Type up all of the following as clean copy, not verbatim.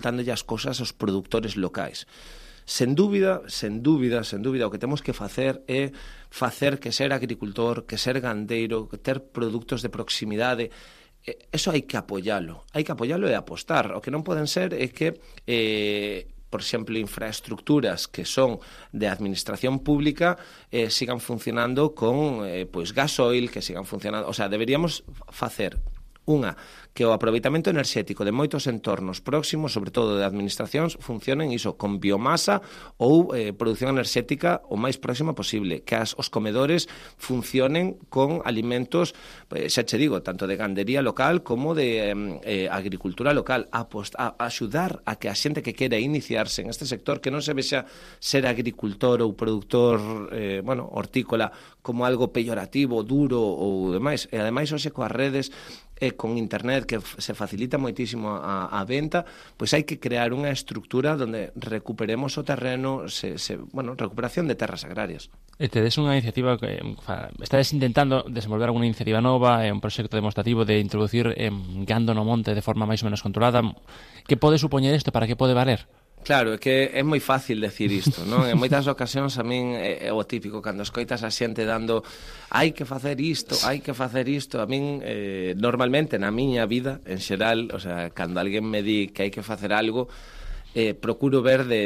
dándolle as cousas aos produtores locais. Sen dúbida, o que temos que facer é facer que ser agricultor, que ser gandeiro, que ter produtos de proximidade, eso hai que apoialo e apostar. O que non poden ser é que por exemplo, infraestructuras que son de administración pública sigan funcionando con gasoil, que sigan funcionando... O sea, deberíamos facer que o aproveitamento enerxético de moitos entornos próximos, sobre todo de administracións, funcionen iso con biomasa ou produción enerxética o máis próxima posible, que os comedores funcionen con alimentos, xa che digo, tanto de gandería local como de agricultura local, a axudar a que a xente que quera iniciarse en este sector, que non se vexa ser agricultor ou produtor hortícola como algo peyorativo, duro ou demais, e ademais hoxe coas redes con internet que se facilita moitísimo a venta, pois hai que crear unha estructura onde recuperemos o terreno, recuperación de terras agrarias. E tedes unha iniciativa que estades intentando desenvolver alguna iniciativa nova, un proxecto demostrativo de introducir gando no monte de forma máis ou menos controlada. Que pode supoñer isto? Para que pode valer? Claro, é que é moi fácil decir isto, non? En moitas ocasións a min é o típico, cando escoitas a xente dando hai que facer isto, a min normalmente na miña vida, en xeral, o sea, cando alguén me di que hai que facer algo, procuro ver de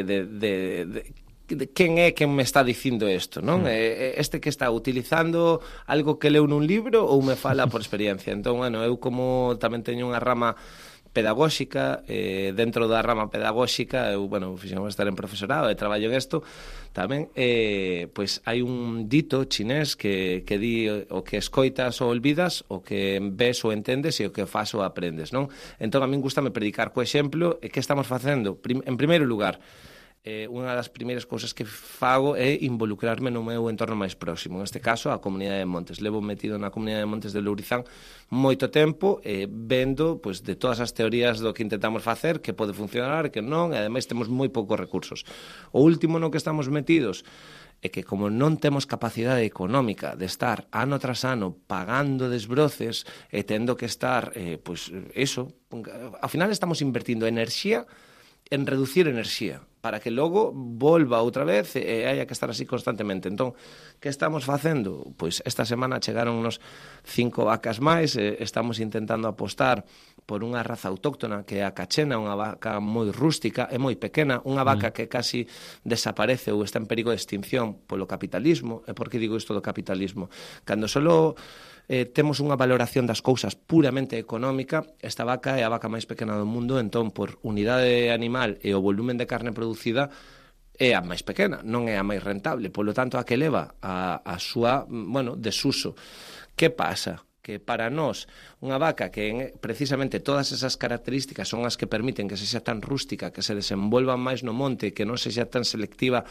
quen é quen me está dicindo isto, non? Este que está utilizando algo que leu nun libro ou me fala por experiencia. Entón, eu como tamén teño unha rama pedagóxica, dentro da rama pedagóxica, eu, fixemos estar en profesorado e traballo en isto, tamén, pois hai un dito chinés que di o que escoitas ou olvidas, o que ves ou entendes e o que fas ou aprendes, non? Entón, a min gustame predicar co exemplo, e que estamos facendo? En primeiro lugar, unha das primeiras cousas que fago é involucrarme no meu entorno máis próximo, en este caso a Comunidade de Montes. Levo metido na Comunidade de Montes de Lourizán moito tempo, vendo de todas as teorías do que intentamos facer, que pode funcionar, que non, e ademais temos moi poucos recursos. O último no que estamos metidos é que como non temos capacidade económica de estar ano tras ano pagando desbroces e tendo que estar, ao final estamos invertindo enerxía en reducir enerxía, para que logo volva outra vez e haya que estar así constantemente. Entón, que estamos facendo? Pois esta semana chegaron unos 5 vacas máis, estamos intentando apostar por unha raza autóctona que é a cachena, unha vaca moi rústica e moi pequena, unha vaca que casi desaparece ou está en perigo de extinción polo capitalismo. E por que digo isto do capitalismo? Cando solo temos unha valoración das cousas puramente económica, esta vaca é a vaca máis pequena do mundo, entón por unidade animal e o volumen de carne producida é a máis pequena, non é a máis rentable, polo tanto a que leva a súa, desuso. Que pasa? Que para nós unha vaca que precisamente todas esas características son as que permiten que sexa tan rústica, que se desenvolva máis no monte, que non sexa tan selectiva,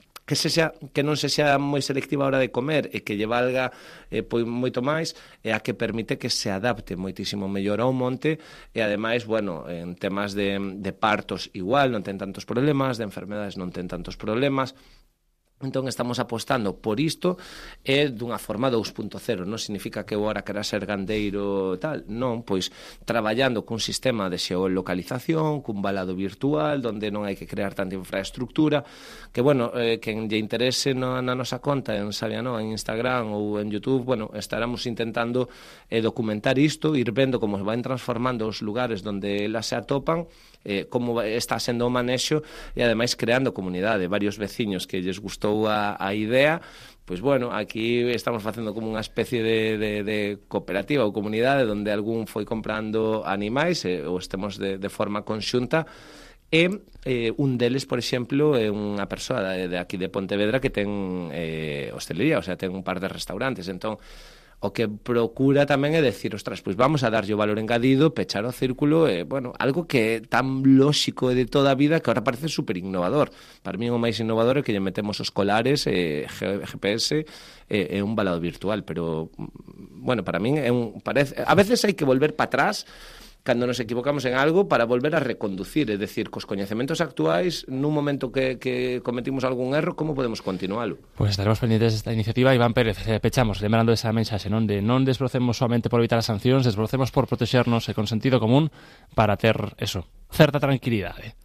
que non sexa moi selectiva a hora de comer e que lle valga moito máis, é a que permite que se adapte moitísimo mellor ao monte e ademais, en temas de partos igual, non ten tantos problemas, de enfermedades non ten tantos problemas. Entón estamos apostando por isto e dunha forma 2.0, non significa que eu agora quera ser gandeiro tal, non, pois traballando cun sistema de xeolocalización, cun valado virtual, onde non hai que crear tanta infraestructura, que quen lle interese na nosa conta en Sabianó, en Instagram ou en YouTube, estaremos intentando documentar isto, ir vendo como se van transformando os lugares onde elas se atopan, como está sendo o manexo e ademais creando comunidade, varios veciños que lles gustou a idea, pois aquí estamos facendo como unha especie de cooperativa ou comunidade onde algún foi comprando animais ou estemos de forma conxunta e un deles, por exemplo, é unha persoa de aquí de Pontevedra que ten hostelería, o sea, ten un par de restaurantes, entón o que procura tamén é decir, ostras, pois vamos a darlle o valor engadido, pechar o círculo, algo que é tan lóxico de toda a vida que ahora parece super innovador. Para mí o máis innovador é que lle metemos os colares, GPS e un valado virtual, pero, para min parece, a veces hai que volver para atrás cando nos equivocamos en algo para volver a reconducir, é dicir, cos coñecementos actuais, nun momento que cometimos algún erro, como podemos continualo? Pois estaremos pendientes desta iniciativa. Iván Pérez, pechamos, lembrando esa mensaxe, non de non desbrocemos somente por evitar as sancións, desbrocemos por protexernos e con sentido común para ter eso, certa tranquilidade.